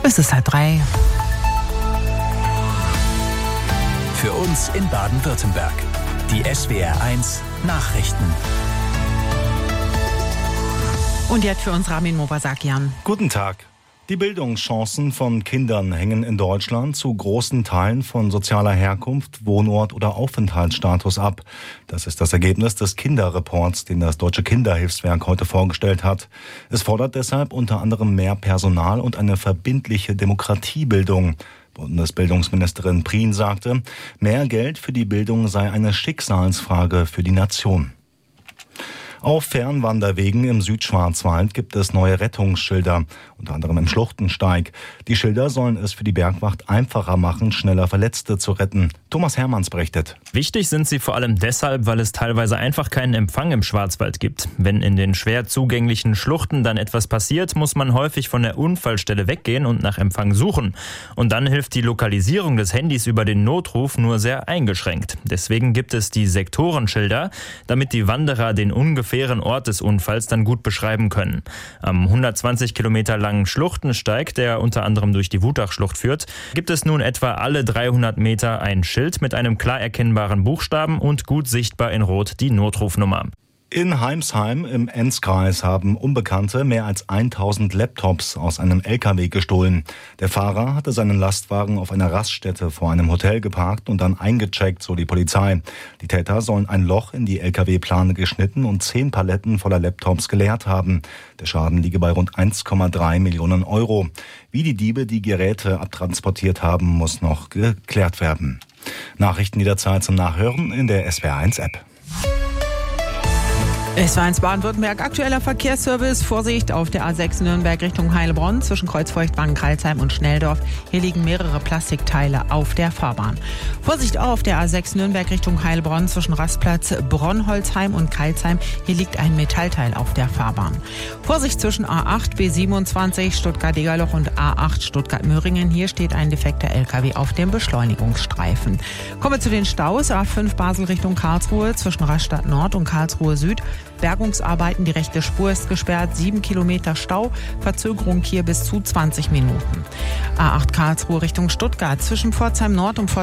Es ist 2:30. Für uns in Baden-Württemberg. Die SWR1 Nachrichten. Und jetzt für uns Ramin Mobasakian. Guten Tag. Die Bildungschancen von Kindern hängen in Deutschland zu großen Teilen von sozialer Herkunft, Wohnort oder Aufenthaltsstatus ab. Das ist das Ergebnis des Kinderreports, den das Deutsche Kinderhilfswerk heute vorgestellt hat. Es fordert deshalb unter anderem mehr Personal und eine verbindliche Demokratiebildung. Bundesbildungsministerin Prien sagte, mehr Geld für die Bildung sei eine Schicksalsfrage für die Nation. Auf Fernwanderwegen im Südschwarzwald gibt es neue Rettungsschilder, unter anderem im Schluchtensteig. Die Schilder sollen es für die Bergwacht einfacher machen, schneller Verletzte zu retten. Thomas Hermanns berichtet. Wichtig sind sie vor allem deshalb, weil es teilweise einfach keinen Empfang im Schwarzwald gibt. Wenn in den schwer zugänglichen Schluchten dann etwas passiert, muss man häufig von der Unfallstelle weggehen und nach Empfang suchen. Und dann hilft die Lokalisierung des Handys über den Notruf nur sehr eingeschränkt. Deswegen gibt es die Sektorenschilder, damit die Wanderer den ungefähren Ort des Unfalls dann gut beschreiben können. Am 120 Kilometer langen Schluchtensteig, der unter anderem durch die Wutachschlucht führt, gibt es nun etwa alle 300 Meter ein Schild mit einem klar erkennbaren Buchstaben und gut sichtbar in Rot die Notrufnummer. In Heimsheim im Enzkreis haben Unbekannte mehr als 1000 Laptops aus einem LKW gestohlen. Der Fahrer hatte seinen Lastwagen auf einer Raststätte vor einem Hotel geparkt und dann eingecheckt, so die Polizei. Die Täter sollen ein Loch in die LKW-Plane geschnitten und 10 Paletten voller Laptops geleert haben. Der Schaden liege bei rund 1,3 Millionen Euro. Wie die Diebe die Geräte abtransportiert haben, muss noch geklärt werden. Nachrichten jederzeit zum Nachhören in der SWR1-App. SWR1 Baden-Württemberg, aktueller Verkehrsservice. Vorsicht auf der A6 Nürnberg Richtung Heilbronn zwischen Kreuzfeucht, Karlsheim und Schnelldorf. Hier liegen mehrere Plastikteile auf der Fahrbahn. Vorsicht auf der A6 Nürnberg Richtung Heilbronn zwischen Rastplatz Bronnholzheim und Karlsheim. Hier liegt ein Metallteil auf der Fahrbahn. Vorsicht zwischen A8 B27 Stuttgart-Degerloch und A8 Stuttgart-Möhringen. Hier steht ein defekter LKW auf dem Beschleunigungsstreifen. Kommen wir zu den Staus. A5 Basel Richtung Karlsruhe zwischen Rastatt Nord und Karlsruhe Süd. Bergungsarbeiten, die rechte Spur ist gesperrt, 7 Kilometer Stau, Verzögerung hier bis zu 20 Minuten. A8 Karlsruhe Richtung Stuttgart zwischen Pforzheim Nord und